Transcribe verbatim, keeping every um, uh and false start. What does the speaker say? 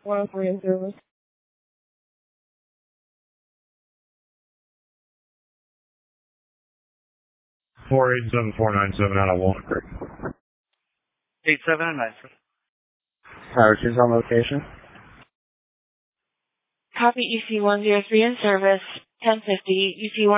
one oh three in service. four eight seven four nine seven out of Walnut Creek. eight seven and nine. Tower two's on location. Copy E C one oh three in service, ten fifty, E C one